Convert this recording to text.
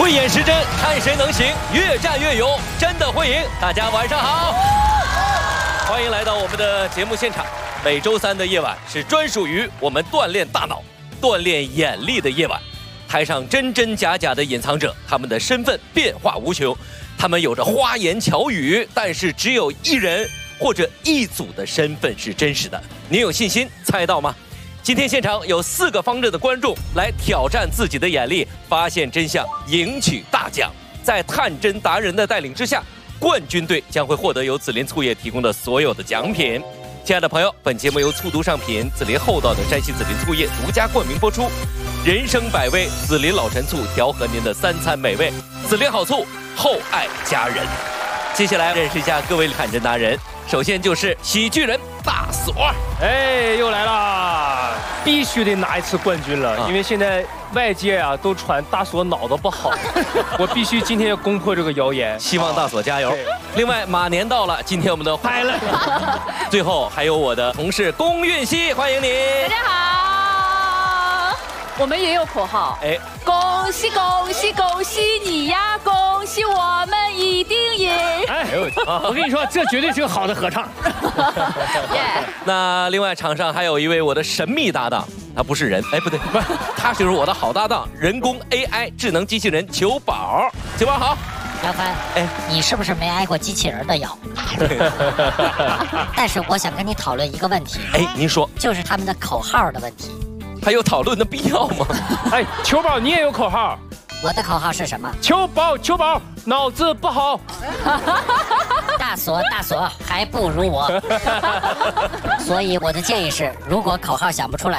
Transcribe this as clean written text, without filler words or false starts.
慧眼识真，看谁能行，越战越勇，真的会赢。大家晚上好，欢迎来到我们的节目现场。每周三的夜晚是专属于我们锻炼大脑、锻炼眼力的夜晚。台上真真假假的隐藏者，他们的身份变化无穷，他们有着花言巧语，但是只有一人或者一组的身份是真实的。你有信心猜到吗？今天现场有4个方阵的观众来挑战自己的眼力，发现真相，赢取大奖。在探真达人的带领之下，冠军队将会获得由紫林醋业提供的所有的奖品。亲爱的朋友，本节目由醋毒上品紫林厚道的山西紫林醋业独家冠名播出。人生百味，紫林老陈醋调和您的3餐美味。紫林好醋，厚爱家人。接下来认识一下各位探真达人，首先就是喜剧人大锁。 哎，又来啦！必须得拿一次冠军了，因为现在外界啊都传大锁脑子不好，我必须今天要攻破这个谣言。 希望大锁加油。另外，马年到了，今天我们的拍了。 最后还有我的同事龚运熙，欢迎你。 大家好，我们也有口号。哎，恭喜恭喜恭喜你呀！恭喜我们一定赢！ 哎，我跟你说，这绝对是个好的合唱。 那另外场上还有一位我的神秘搭档，他不是人，哎，不对，不是，他就是我的好搭档，人工 AI 智能机器人球宝。球宝好。 姚帆，哎，你是不是没挨过机器人的咬？但是我想跟你讨论一个问题。 哎，您说， 就是他们的口号的问题。 还有讨论的必要吗？ 哎，球宝，你也有口号？ 我的口号是什么？ 球宝，球宝，脑子不好。 大锁，大锁，还不如我。所以我的建议是，如果口号想不出来。